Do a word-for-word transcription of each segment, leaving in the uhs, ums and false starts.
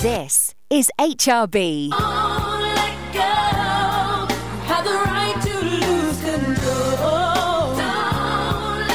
This is H R B. Oh, let go. Have the right to lose control. Don't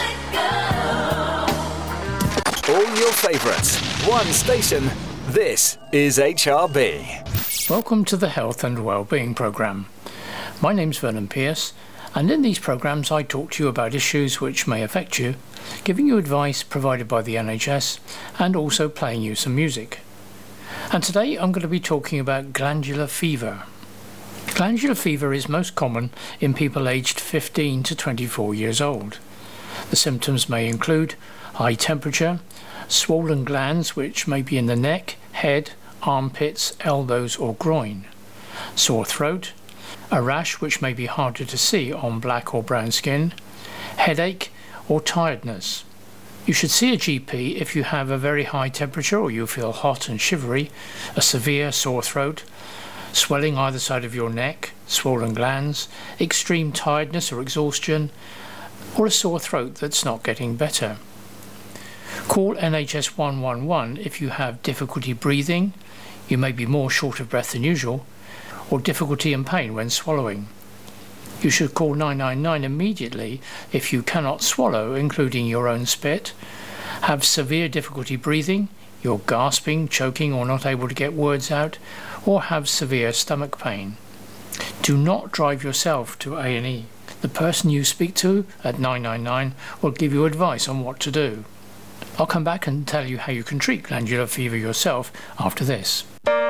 let go. All your favourites, one station. This is H R B. Welcome to the Health and Wellbeing Programme. My name's Vernon Pierce, and in these programmes I talk to you about issues which may affect you, giving you advice provided by the N H S, and also playing you some music. And today I'm going to be talking about glandular fever. Glandular fever is most common in people aged fifteen to twenty-four years old. The symptoms may include high temperature, swollen glands which may be in the neck, head, armpits, elbows or groin, sore throat, a rash which may be harder to see on black or brown skin, headache or tiredness. You should see a G P if you have a very high temperature or you feel hot and shivery, a severe sore throat, swelling either side of your neck, swollen glands, extreme tiredness or exhaustion, or a sore throat that's not getting better. Call N H S one one one if you have difficulty breathing, you may be more short of breath than usual, or difficulty and pain when swallowing. You should call nine nine nine immediately if you cannot swallow, including your own spit, have severe difficulty breathing, you're gasping, choking or not able to get words out, or have severe stomach pain. Do not drive yourself to A and E. The person you speak to at nine nine nine will give you advice on what to do. I'll come back and tell you how you can treat glandular fever yourself after this.